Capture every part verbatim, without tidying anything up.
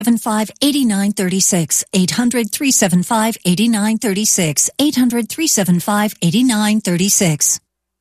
seven five, eight nine three six. eight hundred, three seven five, eight nine three six. eight hundred, three seven five, eight nine three six.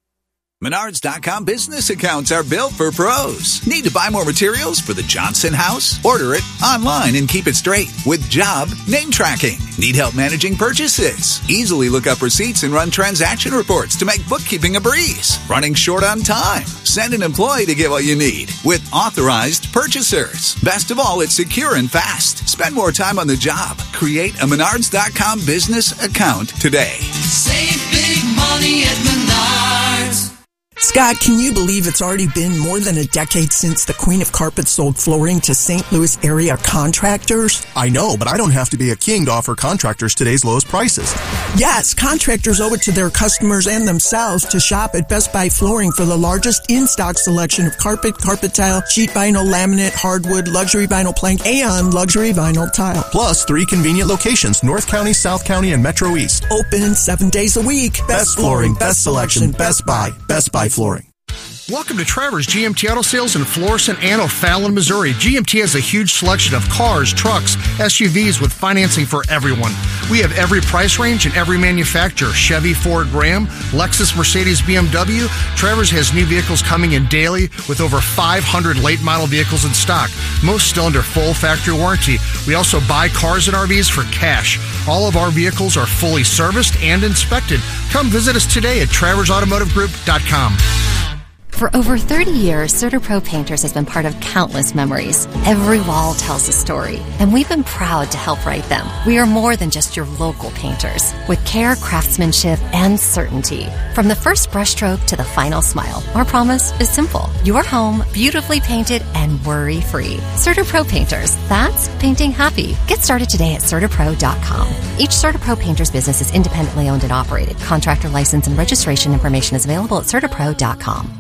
Menards dot com business accounts are built for pros. Need to buy more materials for the Johnson house? Order it online and keep it straight with job name tracking. Need help managing purchases? Easily look up receipts and run transaction reports to make bookkeeping a breeze. Running short on time? Send an employee to get what you need with authorized purchasers. Best of all, it's secure and fast. Spend more time on the job. Create a Menards dot com business account today. Save big money at Menards. Scott, can you believe it's already been more than a decade since the Queen of Carpets sold flooring to Saint Louis area contractors? I know, but I don't have to be a king to offer contractors today's lowest prices. Yes, contractors owe it to their customers and themselves to shop at Best Buy Flooring for the largest in-stock selection of carpet, carpet tile, sheet vinyl, laminate, hardwood, luxury vinyl plank, and luxury vinyl tile. Plus three convenient locations, North County, South County, and Metro East. Open seven days a week. Best, best flooring, best selection, Best Buy. Best Buy Flooring. Welcome to Travers G M T Auto Sales in Florissant and O'Fallon, Missouri. G M T has a huge selection of cars, trucks, S U Vs with financing for everyone. We have every price range and every manufacturer. Chevy, Ford, Ram, Lexus, Mercedes, B M W. Travers has new vehicles coming in daily with over five hundred late model vehicles in stock, most still under full factory warranty. We also buy cars and R Vs for cash. All of our vehicles are fully serviced and inspected. Come visit us today at travers automotive group dot com. For over thirty years, CertaPro Painters has been part of countless memories. Every wall tells a story, and we've been proud to help write them. We are more than just your local painters, with care, craftsmanship, and certainty. From the first brushstroke to the final smile, our promise is simple. Your home, beautifully painted and worry-free. CertaPro Painters, that's painting happy. Get started today at Certa Pro dot com. Each CertaPro Painters business is independently owned and operated. Contractor license and registration information is available at Certa Pro dot com.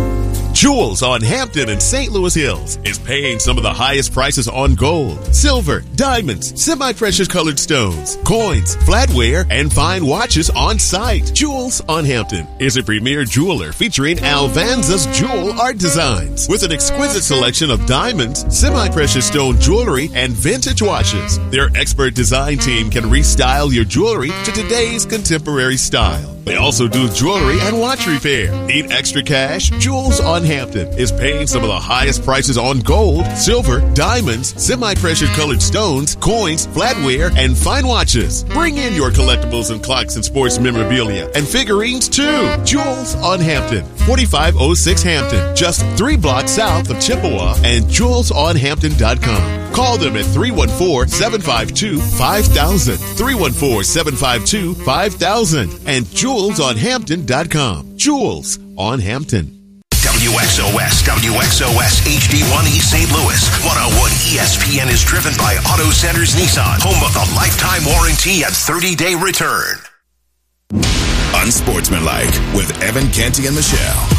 Jewels on Hampton and Saint Louis Hills is paying some of the highest prices on gold, silver, diamonds, semi-precious colored stones, coins, flatware, and fine watches on site. Jewels on Hampton is a premier jeweler featuring Alvanza's jewel art designs with an exquisite selection of diamonds, semi-precious stone jewelry, and vintage watches. Their expert design team can restyle your jewelry to today's contemporary style. They also do jewelry and watch repair. Need extra cash? Jewels on Hampton is paying some of the highest prices on gold, silver, diamonds, semi-precious colored stones, coins, flatware, and fine watches. Bring in your collectibles and clocks and sports memorabilia and figurines too. Jewels on Hampton, forty-five oh six Hampton, just three blocks south of Chippewa, and jewels on hampton dot com. Call them at three one four, seven five two, five thousand, three one four, seven five two, five thousand, and jewels on hampton dot com. Jewels on Hampton. W X O S, W X O S H D one East Saint Louis. one oh one E S P N is driven by Auto Centers Nissan, home of the lifetime warranty and thirty-day return. Unsportsmanlike with Evan Canty and Michelle.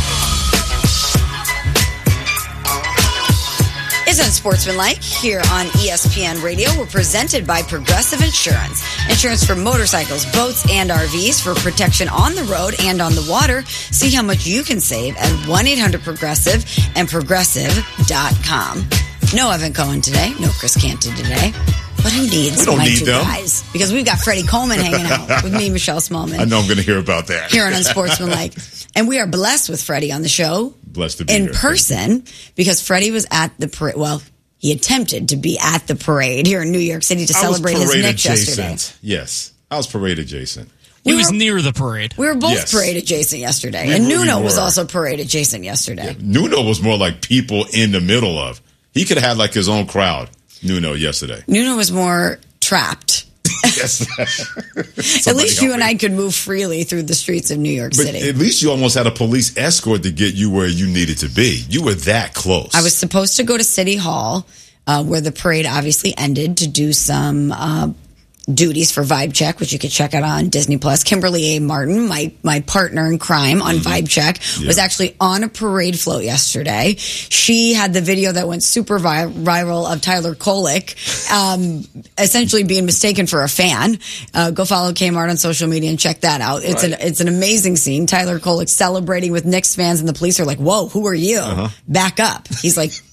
Is Unsportsmanlike here on E S P N Radio. We're presented by Progressive Insurance. Insurance for motorcycles, boats, and R Vs for protection on the road and on the water. See how much you can save at one eight hundred progressive and progressive dot com. No Evan Cohen today. No Chris Canty today. But who needs we don't my need two them. guys? Because we've got Freddie Coleman hanging out with me, Michelle Smallman. I know I'm going to hear about that. Here on Unsportsmanlike. And we are blessed with Freddie on the show. Blessed to be in here. person, because Freddie was at the parade. Well, he attempted to be at the parade here in New York City to celebrate his Knicks yesterday. Yes, I was parade adjacent. He We was were- near the parade. We were both Yes. parade adjacent yesterday. We and really Nuno was were. also parade adjacent yesterday. Nuno was more like people in the middle of. He could have had like his own crowd, Nuno, yesterday. Nuno was more trapped. Yes. At least you and I could move freely through the streets of New York But City. at least you almost had a police escort to get you where you needed to be. You were that close. I was supposed to go to City Hall, uh, where the parade obviously ended, to do some uh, duties for Vibe Check, which you could check out on Disney Plus. Kimberly A. Martin, my my partner in crime on Mm-hmm. Vibe Check, Yeah. was actually on a parade float yesterday. She had the video that went super vi- viral of Tyler Kolick, um, essentially being mistaken for a fan. Uh, go follow Kmart on social media and check that out. It's Right. an it's an amazing scene. Tyler Kolick celebrating with Knicks fans, and the police are like, "Whoa, who are you? Uh-huh. Back up!" He's like,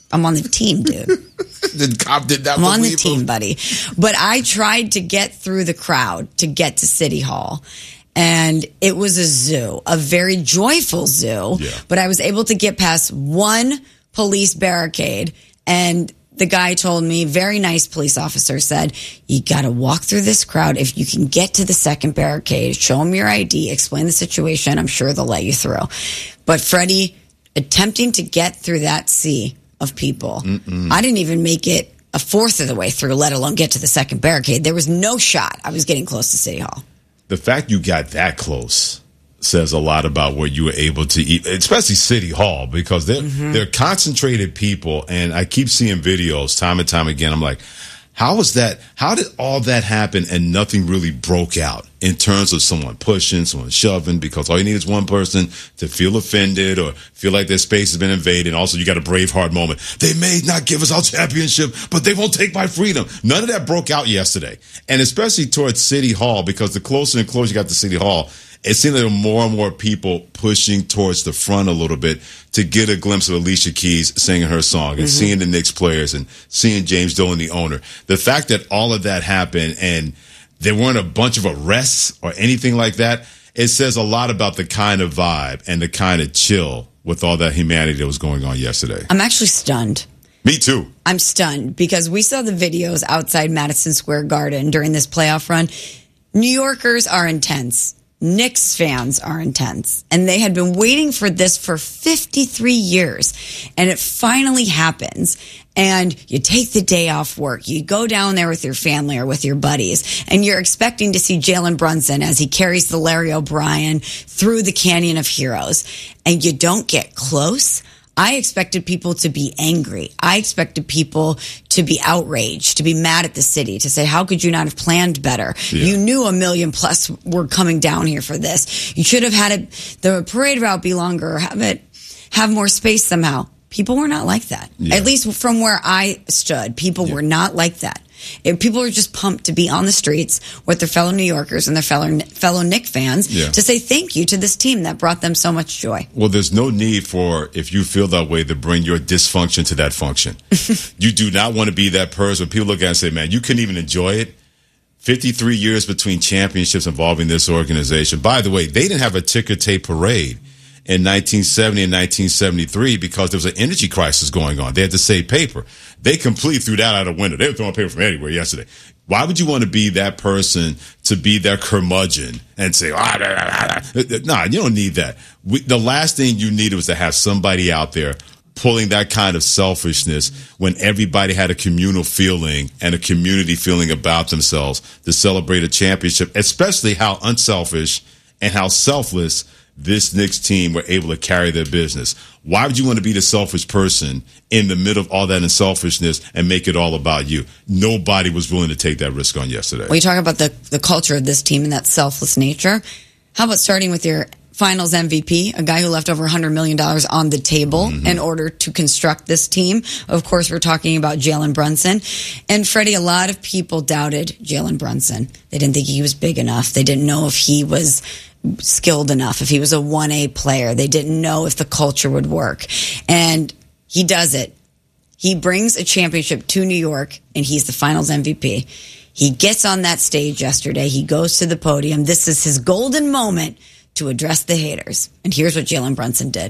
I'm on the team, dude. The cop did that. I'm on the him. team, buddy. But I tried to get through the crowd to get to City Hall. And it was a zoo, a very joyful zoo. Yeah. But I was able to get past one police barricade. And the guy told me, very nice police officer, said, you got to walk through this crowd. If you can get to the second barricade, show them your I D, explain the situation, I'm sure they'll let you through. But Freddie, attempting to get through that sea of people, Mm-mm. I didn't even make it a fourth of the way through, let alone get to the second barricade. There was no shot I was getting close to City Hall. The fact you got that close says a lot about what you were able to eat, especially City Hall, because they're, mm-hmm. they're concentrated people. And I keep seeing videos time and time again. I'm like, how was that? How did all that happen and nothing really broke out in terms of someone pushing, someone shoving? Because all you need is one person to feel offended or feel like their space has been invaded. And also, you got a Braveheart moment. They may not give us our championship, but they won't take my freedom. None of that broke out yesterday. And especially towards City Hall, because the closer and closer you got to City Hall, it seemed like there were more and more people pushing towards the front a little bit to get a glimpse of Alicia Keys singing her song and mm-hmm. seeing the Knicks players and seeing James Dolan, the owner. The fact that all of that happened and there weren't a bunch of arrests or anything like that, it says a lot about the kind of vibe and the kind of chill with all that humanity that was going on yesterday. I'm actually stunned. Me too. I'm stunned because we saw the videos outside Madison Square Garden during this playoff run. New Yorkers are intense. Knicks fans are intense, and they had been waiting for this for fifty-three years, and it finally happens. And you take the day off work, you go down there with your family or with your buddies, and you're expecting to see Jalen Brunson as he carries the Larry O'Brien through the Canyon of Heroes, and you don't get close. I expected people to be angry. I expected people to be outraged, to be mad at the city, to say, how could you not have planned better? Yeah. You knew a million plus were coming down here for this. You should have had it, the parade route be longer, or have it, have more space somehow. People were not like that. Yeah. At least from where I stood, people yeah. were not like that. It, people were just pumped to be on the streets with their fellow New Yorkers and their fellow fellow Knicks fans yeah. to say thank you to this team that brought them so much joy. Well, there's no need for, if you feel that way, to bring your dysfunction to that function. You do not want to be that person. People look at it and say, man, you couldn't even enjoy it. fifty-three years between championships involving this organization. By the way, they didn't have a ticker tape parade in nineteen seventy and nineteen seventy-three because there was an energy crisis going on. They had to save paper. They completely threw that out of the window. They were throwing paper from anywhere yesterday. Why would you want to be that person, to be that curmudgeon and say, ah, blah, blah, blah. Nah, you don't need that. We, the last thing you needed was to have somebody out there pulling that kind of selfishness when everybody had a communal feeling and a community feeling about themselves to celebrate a championship, especially how unselfish and how selfless this Knicks team were able to carry their business. Why would you want to be the selfish person in the middle of all that unselfishness and make it all about you? Nobody was willing to take that risk on yesterday. Well, you talk about the, the culture of this team and that selfless nature. How about starting with your finals M V P, a guy who left over one hundred million dollars on the table mm-hmm. in order to construct this team? Of course, we're talking about Jalen Brunson. And Freddie, a lot of people doubted Jalen Brunson. They didn't think he was big enough. They didn't know if he was skilled enough, if he was a one A player. They didn't know if the culture would work. And he does it. He brings a championship to New York, and he's the finals M V P. He gets on that stage yesterday. He goes to the podium. This is his golden moment to address the haters. And here's what Jalen Brunson did.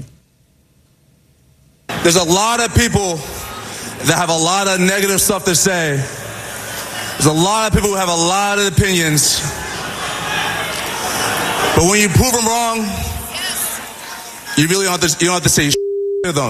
There's a lot of people that have a lot of negative stuff to say. There's a lot of people who have a lot of opinions. But when you prove them wrong, you really don't have to, you don't have to say shit to them.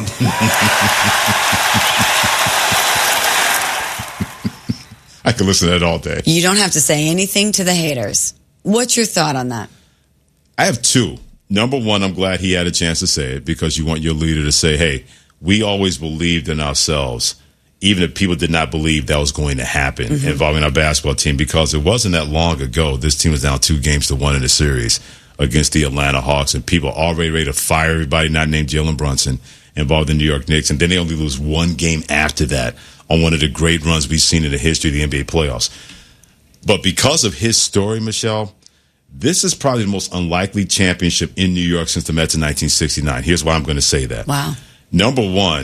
I could listen to that all day. You don't have to say anything to the haters. What's your thought on that? I have two. Number one, I'm glad he had a chance to say it because you want your leader to say, hey, we always believed in ourselves, even if people did not believe that was going to happen mm-hmm. involving our basketball team, because it wasn't that long ago. This team was down two games to one in the series against the Atlanta Hawks, and people already ready to fire everybody not named Jalen Brunson involved in the New York Knicks, and then they only lose one game after that on one of the great runs we've seen in the history of the N B A playoffs. But because of his story, Michelle, this is probably the most unlikely championship in New York since the Mets in nineteen sixty-nine. Here's why I'm going to say that. Wow. Number one,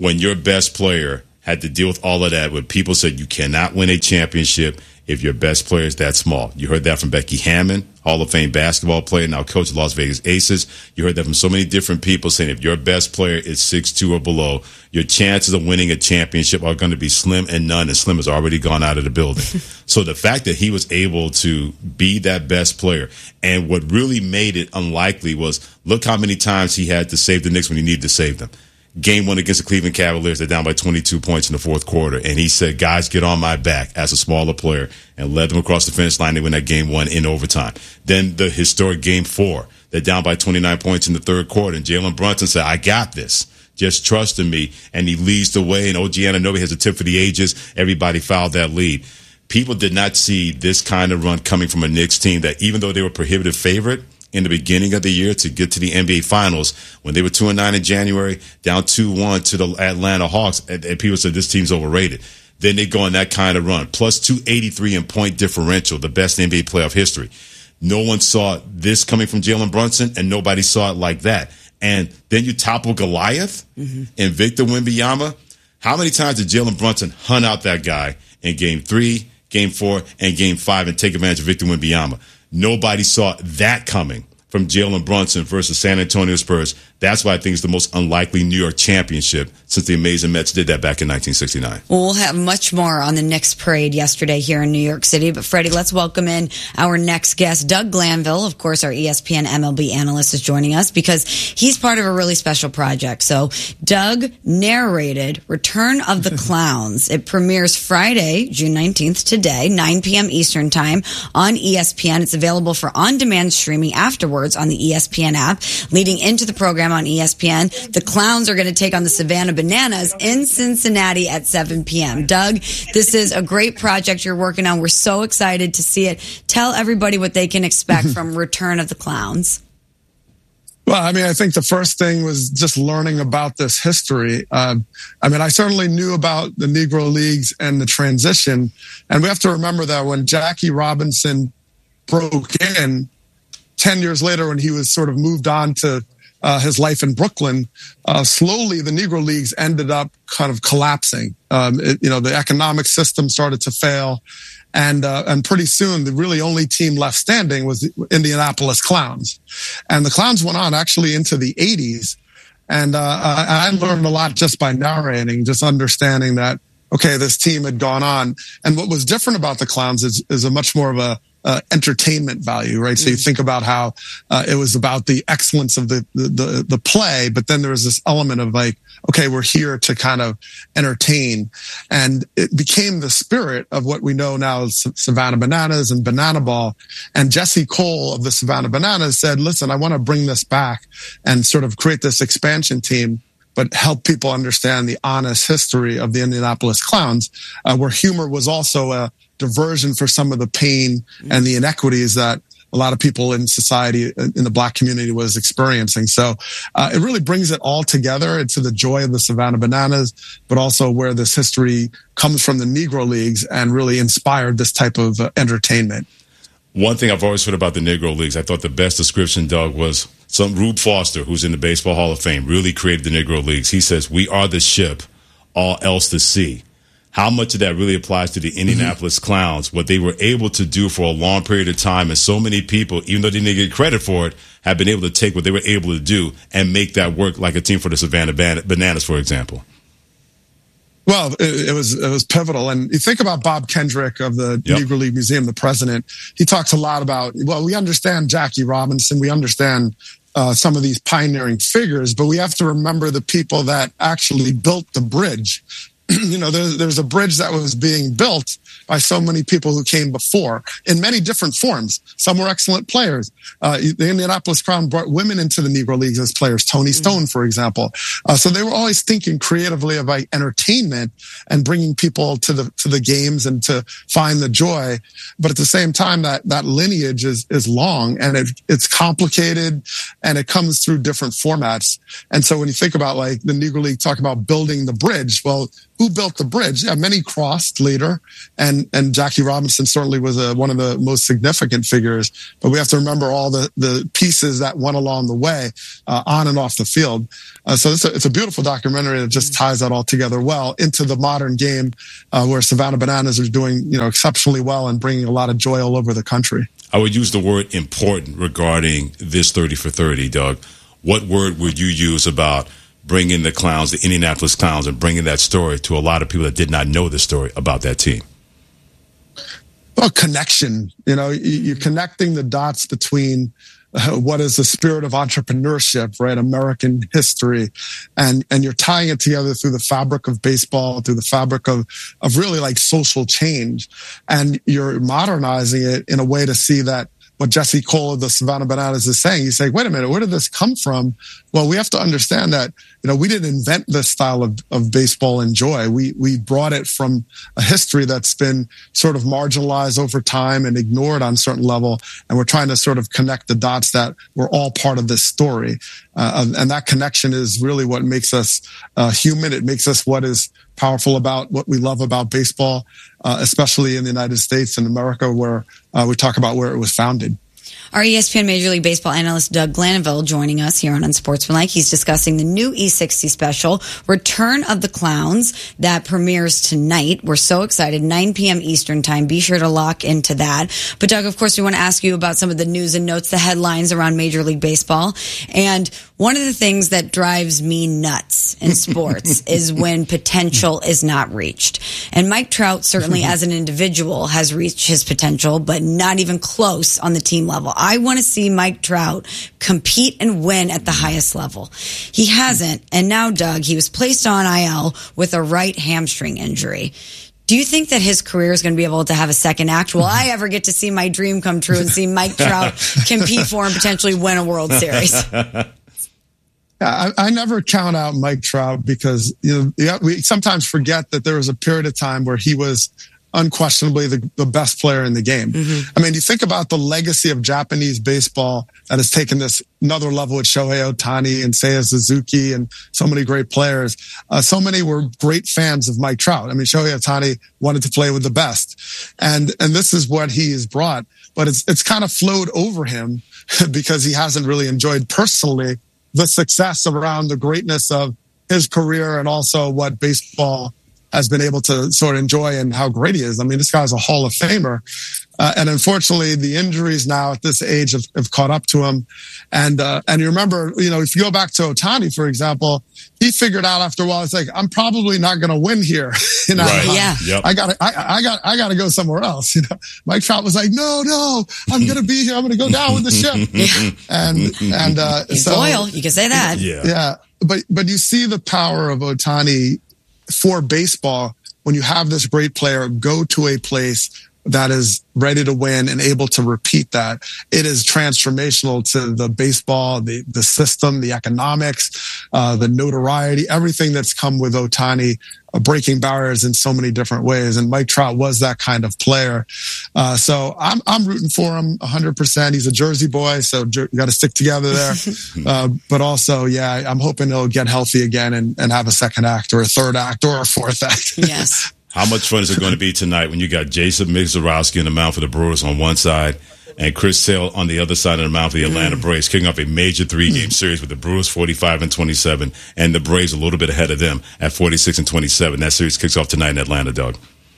when your best player had to deal with all of that, when people said you cannot win a championship if your best player is that small. You heard that from Becky Hammon, Hall of Fame basketball player, now coach of Las Vegas Aces. You heard that from so many different people saying if your best player is six two or below, your chances of winning a championship are going to be slim and none, and Slim has already gone out of the building. So the fact that he was able to be that best player, and what really made it unlikely was look how many times he had to save the Knicks when he needed to save them. Game one against the Cleveland Cavaliers, they're down by twenty-two points in the fourth quarter. And he said, guys, get on my back as a smaller player, and led them across the finish line. They win that game one in overtime. Then the historic game four, they're down by twenty-nine points in the third quarter. And Jalen Brunson said, I got this. Just trust in me. And he leads the way. And O G Anunoby has a tip for the ages. Everybody fouled that lead. People did not see this kind of run coming from a Knicks team that, even though they were prohibitive favorite in the beginning of the year to get to the N B A Finals, when they were two and nine in January, down two one to the Atlanta Hawks, and, and people said this team's overrated. Then they go on that kind of run, plus two eighty-three in point differential, the best N B A playoff history. No one saw this coming from Jalen Brunson, and nobody saw it like that. And then you topple Goliath mm-hmm. and Victor Wembanyama. How many times did Jalen Brunson hunt out that guy in game three, game four, and game five and take advantage of Victor Wembanyama? Nobody saw that coming from Jalen Brunson versus San Antonio Spurs. That's why I think it's the most unlikely New York championship since the amazing Mets did that back in nineteen sixty-nine. Well, we'll have much more on the Knicks parade yesterday here in New York City. But, Freddie, let's welcome in our next guest. Doug Glanville, of course, our E S P N M L B analyst, is joining us because he's part of a really special project. So, Doug narrated Return of the Clowns. It premieres Friday, June nineteenth, today, nine p.m. Eastern Time on E S P N. It's available for on-demand streaming afterwards on the E S P N app. Leading into the program on E S P N, the Clowns are going to take on the Savannah Bananas in Cincinnati at seven p.m. Doug, this is a great project you're working on. We're so excited to see it. Tell everybody what they can expect from Return of the Clowns. Well, I mean, I think the first thing was just learning about this history. Uh, I mean, I certainly knew about the Negro Leagues and the transition. And we have to remember that when Jackie Robinson broke in ten years later, when he was sort of moved on to uh, his life in Brooklyn, uh, slowly the Negro Leagues ended up kind of collapsing. Um, it, you know, the economic system started to fail. And, uh, and pretty soon the really only team left standing was the Indianapolis Clowns. And the Clowns went on actually into the eighties. And, uh, I learned a lot just by narrating, just understanding that, okay, this team had gone on. And what was different about the Clowns is, is a much more of a, Uh, entertainment value, right? Mm. So you think about how uh, it was about the excellence of the, the, the, the play, but then there was this element of like, okay, we're here to kind of entertain. And it became the spirit of what we know now as Savannah Bananas and Banana Ball. And Jesse Cole of the Savannah Bananas said, listen, I want to bring this back and sort of create this expansion team, but help people understand the honest history of the Indianapolis Clowns, uh, where humor was also a diversion for some of the pain and the inequities that a lot of people in society, in the Black community, was experiencing. So uh, it really brings it all together into the joy of the Savannah Bananas, but also where this history comes from the Negro Leagues and really inspired this type of uh, entertainment. One thing I've always heard about the Negro Leagues, I thought the best description, Doug, was some Rube Foster, who's in the Baseball Hall of Fame, really created the Negro Leagues. He says, we are the ship, all else the sea. How much of that really applies to the Indianapolis mm-hmm. Clowns, what they were able to do for a long period of time, and so many people, even though they didn't get credit for it, have been able to take what they were able to do and make that work, like a team for the Savannah Ban- Bananas, for example. Well, it, it was it was pivotal. And you think about Bob Kendrick of the yep. Negro League Museum, the president, he talks a lot about, well, we understand Jackie Robinson, we understand uh, some of these pioneering figures, but we have to remember the people that actually built the bridge. You know, there's, there's a bridge that was being built by so many people who came before in many different forms. Some were excellent players. Uh, the Indianapolis Crown brought women into the Negro Leagues as players, Tony Stone, for example. Uh, so they were always thinking creatively of like entertainment and bringing people to the, to the games and to find the joy. But at the same time, that, that lineage is, is long and it, it's complicated and it comes through different formats. And so when you think about like the Negro League talking about building the bridge, well, who built the bridge? Yeah, many crossed later, and and Jackie Robinson certainly was a, one of the most significant figures. But we have to remember all the the pieces that went along the way, uh, on and off the field. Uh, so it's a, it's a beautiful documentary that just ties that all together well into the modern game, uh, where Savannah Bananas are doing, you know, exceptionally well and bringing a lot of joy all over the country. I would use the word important regarding this thirty for thirty, Doug. What word would you use about bringing the Clowns, the Indianapolis Clowns, and bringing that story to a lot of people that did not know the story about that team? Well, connection. You know, you're connecting the dots between uh, what is the spirit of entrepreneurship, right? American history. And, and you're tying it together through the fabric of baseball, through the fabric of, of really like social change. And you're modernizing it in a way to see that what Jesse Cole of the Savannah Bananas is saying. He's saying, wait a minute, where did this come from? Well, we have to understand that, you know, we didn't invent this style of, of baseball and joy. We, we brought it from a history that's been sort of marginalized over time and ignored on a certain level. And we're trying to sort of connect the dots that we're all part of this story. Uh, and that connection is really what makes us uh, human. It makes us what is powerful about what we love about baseball, uh, especially in the United States and America, where uh, we talk about where it was founded. Our E S P N Major League Baseball analyst Doug Glanville joining us here on Unsportsmanlike. He's discussing the new E sixty special, Return of the Clowns, that premieres tonight. We're so excited, nine p.m. Eastern time. Be sure to lock into that. But Doug, of course, we want to ask you about some of the news and notes, the headlines around Major League Baseball. And one of the things that drives me nuts in sports is when potential is not reached. And Mike Trout, certainly as an individual, has reached his potential, but not even close on the team level. I want to see Mike Trout compete and win at the highest level. He hasn't. And now, Doug, he was placed on I L with a right hamstring injury. Do you think that his career is going to be able to have a second act? Will I ever get to see my dream come true and see Mike Trout compete for and potentially win a World Series? I, I never count out Mike Trout because, you know, we sometimes forget that there was a period of time where he was unquestionably the, the best player in the game. Mm-hmm. I mean, you think about the legacy of Japanese baseball that has taken this another level with Shohei Ohtani and Seiya Suzuki and so many great players. Uh, so many were great fans of Mike Trout. I mean, Shohei Ohtani wanted to play with the best. And, and this is what he has brought, but it's, it's kind of flowed over him because he hasn't really enjoyed personally the success around the greatness of his career and also what baseball has been able to sort of enjoy and how great he is. I mean, this guy's a Hall of Famer. Uh, and unfortunately, the injuries now at this age have, have caught up to him. And, uh, and you remember, you know, if you go back to Ohtani, for example, he figured out after a while, it's like, I'm probably not going to win here. you know, right. yeah. Yep. I got I, I got, I got to go somewhere else. You know, Mike Trout was like, no, no, I'm going to be here. I'm going to go down with the ship. and, and, uh, He's so, loyal. You can say that. Yeah. Yeah. But, but you see the power of Ohtani for baseball when you have this great player go to a place that is ready to win and able to repeat that. It is transformational to the baseball, the, the system, the economics, uh, the notoriety, everything that's come with Ohtani, uh, breaking barriers in so many different ways. And Mike Trout was that kind of player. Uh, so I'm, I'm rooting for him one hundred percent. He's a Jersey boy, so you got to stick together there. uh, but also, yeah, I'm hoping he'll get healthy again and, and have a second act or a third act or a fourth act. Yes. How much fun is it going to be tonight when you got Jason Mizorowski in the mound for the Brewers on one side and Chris Sale on the other side of the mound for the Atlanta mm. Braves, kicking off a major three-game mm. series with the Brewers forty-five and twenty-seven and the Braves a little bit ahead of them at forty-six and twenty-seven. That series kicks off tonight in Atlanta, Doug.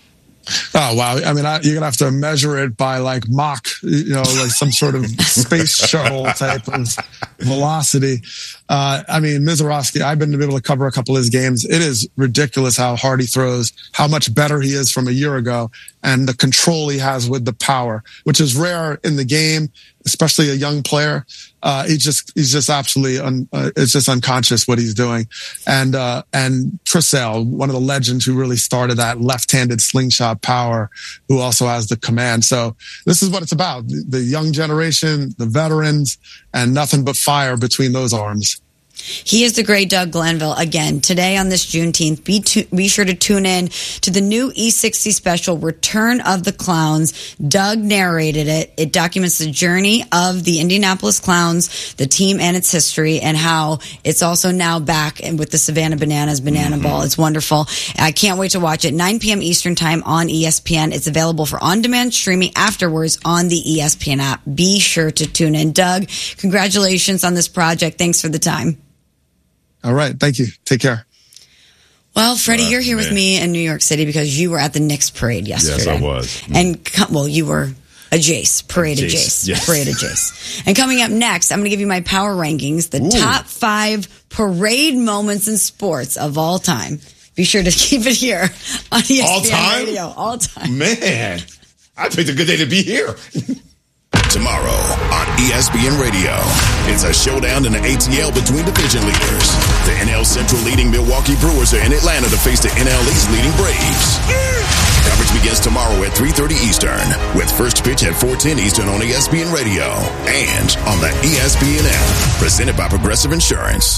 Oh, wow. I mean, I, you're going to have to measure it by like Mach, you know, like some sort of space shuttle type of velocity. Uh, I mean, Mizorowski, I've been able to cover a couple of his games. It is ridiculous how hard he throws, how much better he is from a year ago, and the control he has with the power, which is rare in the game, especially a young player. Uh, he just, he's just absolutely, un, uh, it's just unconscious what he's doing. And, uh, and Chris Sale, one of the legends who really started that left-handed slingshot power, who also has the command. So this is what it's about. The, the young generation, the veterans, and nothing but fire between those arms. He is the great Doug Glanville again today on this Juneteenth. Be, tu- be sure to tune in to the new E sixty special, Return of the Clowns. Doug narrated it. It documents the journey of the Indianapolis Clowns, the team and its history, and how it's also now back and with the Savannah Bananas Banana mm-hmm. Ball. It's wonderful. I can't wait to watch it. nine p.m. Eastern Time on E S P N. It's available for on-demand streaming afterwards on the E S P N app. Be sure to tune in. Doug, congratulations on this project. Thanks for the time. All right. Thank you. Take care. Well, Freddie, Uh, you're here man. with me in New York City because you were at the Knicks parade yesterday. Yes, I was. Mm. And, co- well, you were a Jace, parade of Jace, Jace, yes. parade of Jace. And coming up next, I'm going to give you my power rankings, the Ooh. top five parade moments in sports of all time. Be sure to keep it here on E S P N All time? Radio. All time. Man, I picked a good day to be here. Tomorrow on E S P N Radio, it's a showdown in the A T L between division leaders. The N L Central leading Milwaukee Brewers are in Atlanta to face the N L East leading Braves. Coverage begins tomorrow at three thirty Eastern, with first pitch at four ten Eastern on E S P N Radio and on the E S P N app, presented by Progressive Insurance.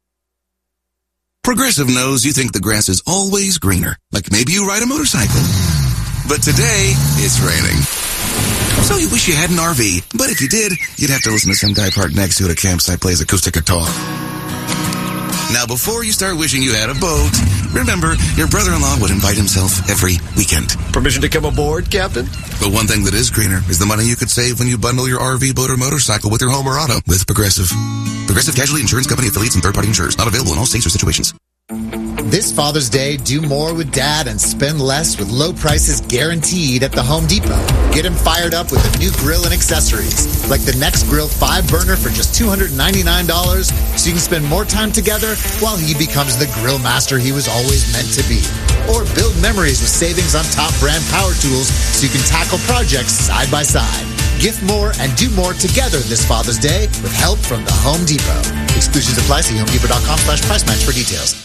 Progressive knows you think the grass is always greener, like maybe you ride a motorcycle. But today, it's raining. So you wish you had an R V, but if you did, you'd have to listen to some guy parked next to it at a campsite plays acoustic guitar. Now, before you start wishing you had a boat, remember, your brother-in-law would invite himself every weekend. Permission to come aboard, Captain? But one thing that is greener is the money you could save when you bundle your R V, boat, or motorcycle with your home or auto with Progressive. Progressive Casualty Insurance Company affiliates and third-party insurers. Not available in all states or situations. This Father's Day, do more with Dad and spend less with low prices guaranteed at the Home Depot. Get him fired up with a new grill and accessories, like the Next Grill five burner for just two hundred ninety-nine dollars, so you can spend more time together while he becomes the grill master he was always meant to be. Or build memories with savings on top brand power tools so you can tackle projects side by side. Gift more and do more together this Father's Day with help from the Home Depot. Exclusions apply. See homedepot.com slash price match for details.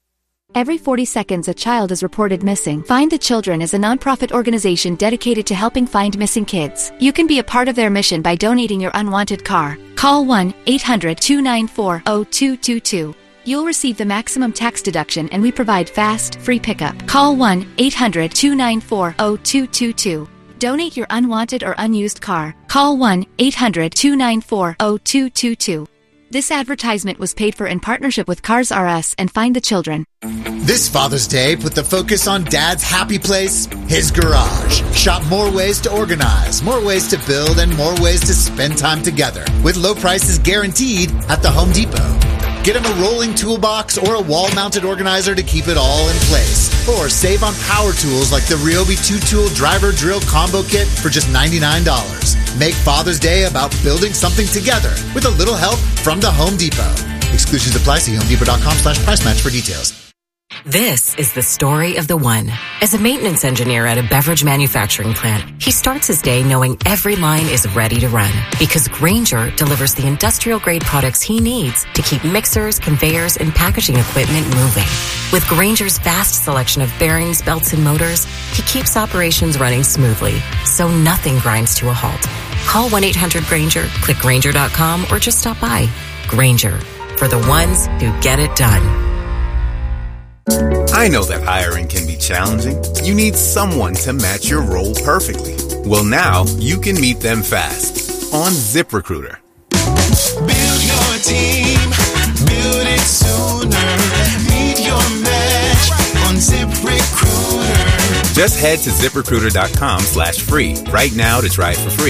Every forty seconds, a child is reported missing. Find the Children is a nonprofit organization dedicated to helping find missing kids. You can be a part of their mission by donating your unwanted car. Call one eight hundred two nine four zero two two two. You'll receive the maximum tax deduction, and we provide fast, free pickup. Call one eight hundred two nine four zero two two two. Donate your unwanted or unused car. Call one eight hundred two nine four zero two two two. This advertisement was paid for in partnership with Cars R Us and Find the Children. This Father's Day, put the focus on Dad's happy place, his garage. Shop more ways to organize, more ways to build, and more ways to spend time together with low prices guaranteed at the Home Depot. Get him a rolling toolbox or a wall-mounted organizer to keep it all in place. Or save on power tools like the Ryobi two-tool driver drill combo kit for just ninety-nine dollars. Make Father's Day about building something together with a little help from the Home Depot. Exclusions apply. See homedepot.com slash price match for details. This is the story of the one. As a maintenance engineer at a beverage manufacturing plant, he starts his day knowing every line is ready to run because Grainger delivers the industrial-grade products he needs to keep mixers, conveyors, and packaging equipment moving. With Grainger's vast selection of bearings, belts, and motors, he keeps operations running smoothly, so nothing grinds to a halt. Call one eight hundred Grainger, click Grainger dot com, or just stop by. Grainger, for the ones who get it done. I know that hiring can be challenging. You need someone to match your role perfectly. Well, now you can meet them fast on ZipRecruiter. Build your team, build it sooner. Meet your match on ZipRecruiter. Just head to ZipRecruiter.com slash free right now to try it for free.